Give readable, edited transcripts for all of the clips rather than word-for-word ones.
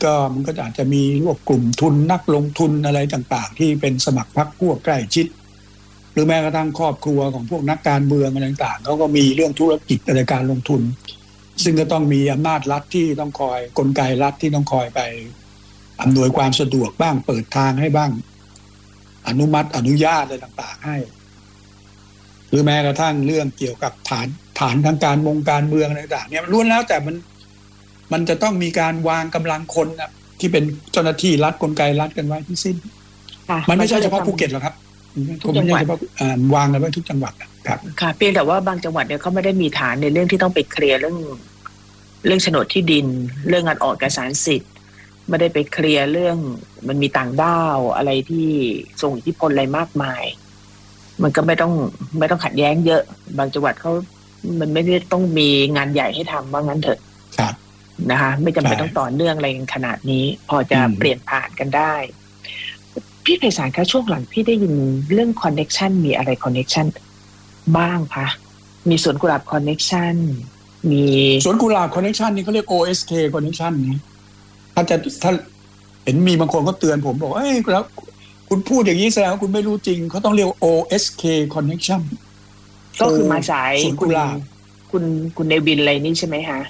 ก็มันก็อาจจะมีพวกกลุ่มทุนนักลงทุนอะไรต่างๆที่เป็นสมัครพรรคพวกใกล้ชิดหรือแม้กระทั่งครอบครัวของพวกนักการเมืองอะไรต่างๆเขาก็มีเรื่องธุรกิจในการลงทุนซึ่งก็ต้องมีอำนาจรัฐที่ต้องคอยกลไกรัฐที่ต้องคอยไปอำนวยความสะดวกบ้างเปิดทางให้บ้างอนุมัติอนุญาตอะไรต่างๆให้หรือแม้กระทั่งเรื่องเกี่ยวกับฐานทางการเมืองอะไรต่างๆเนี่ยล้วนแล้วแต่มันจะต้องมีการวางกำลังคนนะที่เป็นเจ้าหน้าที่รัฐกลไกรัฐกันไว้ทั้งสิ้นมันไม่ใช่เฉพาะภูเก็ตหรอกครับทุกจังหวัดวางกันไว้ทุกจังหวัดครับค่ะเพียงแต่ว่าบางจังหวัดเนี่ยเขาไม่ได้มีฐานในเรื่องที่ต้องไปเคลียร์เรื่องโฉนดที่ดินเรื่องการออกเอกสารสิทธิ์ไม่ได้ไปเคลียร์เรื่องมันมีต่างด้าวอะไรที่ส่งอิทธิพลอะไรมากมายมันก็ไม่ต้องขัดแย้งเยอะบางจังหวัดมันไม่ได้ต้องมีงานใหญ่ให้ทำว่างั้นเถอะนะคะไม่จำเป็นต้องต่อเนื่องอะไรกันขนาดนี้พอจะเปลี่ยนผ่านกันได้พี่ไพศาลคะช่วงหลังพี่ได้ยินเรื่องคอนเน็กชันมีอะไรคอนเน็กชันบ้างคะมีสวนกุหลาบคอนเน็กชันมีสวนกุหลาบคอนเน็กชันนี่เขาเรียก OSK คอนเน็กชันนี่ถ้าเห็นมีบางคนก็เตือนผมบอกเอ้ยแล้วคุณพูดอย่างนี้แสดงว่าคุณไม่รู้จริงเขาต้องเรียก OSK connection ก็คือมาสายสวนกุหลาบคุณเนวินอะไรนี่ใช่ไหมคะ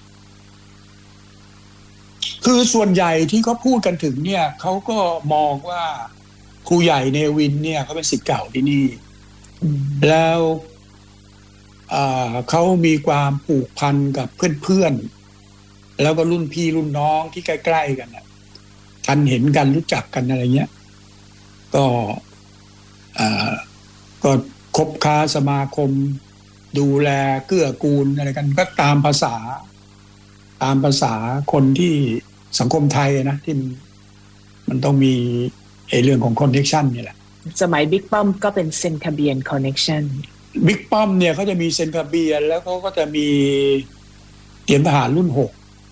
คือส่วนใหญ่ที่เขาพูดกันถึงเนี่ยเขาก็มองว่าครูใหญ่เนวินเนี่ยเขาเป็นศิษย์เก่าที่นี่แล้วเขามีความผูกพันกับเพื่อนๆแล้วก็รุ่นพี่รุ่นน้องที่ใกล้ๆกันกันเห็นกันรู้จักกันอะไรเงี้ยก็คบค้าสมาคมดูแลเกื้อกูลอะไรกันก็ตามภาษาคนที่สังคมไทยนะที่มันต้องมีเรื่องของคอนเนคชั่นนี่แหละสมัยบิ๊กป้อมก็เป็นเซนคาเบียนคอนเนคชั่นบิ๊กป้อมเนี่ยเขาจะมีเซนคาเบียนแล้วเขาก็จะมีเตรียมทหารรุ่น6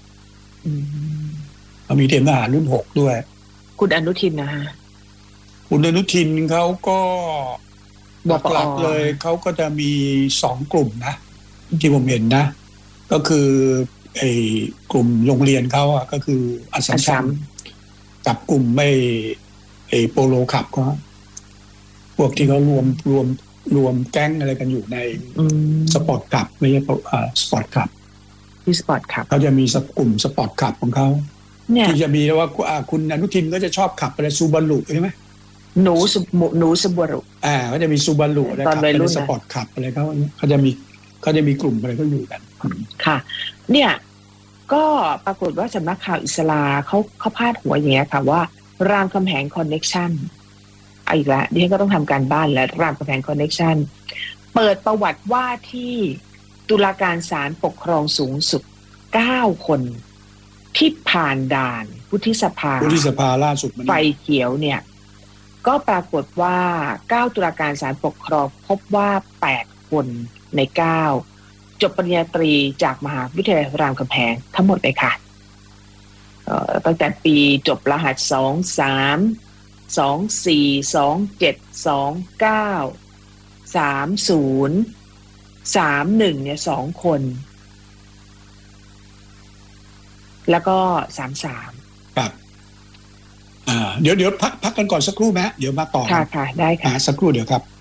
เขามีเตรียมทหารรุ่น6ด้วยคุณอนุทินนะฮะคุณอนุทินเขาก็หลักๆเลยเขาก็จะมี2กลุ่มนะที่ผมเห็นนะก็คือกลุ่มโรงเรียนเขาก็คืออัสสัมชัญกับกลุ่มโปโลคลับก็พวกที่เขารวมแก๊งอะไรกันอยู่ในสปอร์ตคลับไม่ใช่สปอร์ตคลับที่สปอร์ตคลับเขาจะมีกลุ่มสปอร์ตคลับของเขาที่จะมีว่าคุณอนุทินก็จะชอบขับอะไรซูบารุใช่ไหมหนูซูบารุก็จะมีซูบารุอะไรขับเป็นสปอร์ตคลับอะไรเขาจะมีกลุ่มอะไรก็อยู่กันค่ะเนี่ยก็ปรากฏว่าสำนักข่าวอิสลาเขาพาดหัวอย่างเงี้ยค่ะว่ารามคำแหงคอนเน็กชั่นอีกแล้วดิฉันก็ต้องทำการบ้านแล้วรามคำแหงคอนเน็กชั่นเปิดประวัติว่าที่ตุลาการศาลปกครองสูงสุด9คนที่ผ่านด่านวุฒิสภาล่าสุดไฟเขียวเนี่ยก็ปรากฏว่า9ตุลาการศาลปกครองพบว่า8คนใน9จบปริญญาตรีจากมหาวิทยาลัยรามคำแหงทั้งหมดเลยค่ะตั้งแต่ปีจบรหัส23 24 27 29 30 31เนี่ย2คนแล้วก็33 ครับเดี๋ยวพักกันก่อนสักครู่ไหมเดี๋ยวมาต่อค่ะได้ค่ะสักครู่เดี๋ยวครับ